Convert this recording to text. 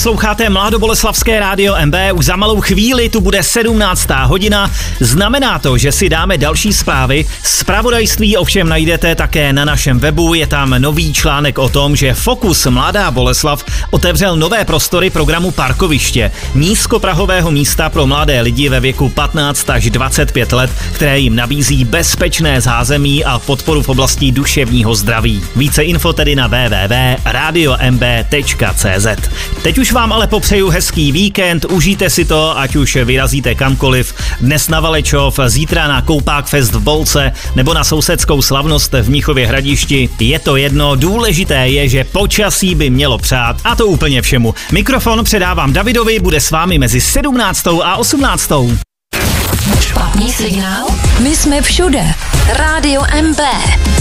Sloucháte Mladoboleslavské rádio MB, už za malou chvíli tu bude 17. hodina. Znamená to, že si dáme další zprávy. Zpravodajství ovšem najdete také na našem webu, je tam nový článek o tom, že Fokus Mladá Boleslav otevřel nové prostory programu Parkoviště, nízkoprahového místa pro mladé lidi ve věku 15 až 25 let, které jim nabízí bezpečné zázemí a podporu v oblasti duševního zdraví. Více info tedy na www.radiomb.cz. Teď už vám ale popřeju hezký víkend, užijte si to, ať už vyrazíte kamkoliv, dnes na Valečov, zítra na Koupák Fest v Bolce nebo na sousedskou slavnost v Mnichově Hradišti. Je to jedno, důležité je, že počasí by mělo přát a to úplně všemu. Mikrofon předávám Davidovi, bude s vámi mezi 17. a 18. Špatný signál? My jsme všude. Rádio MB.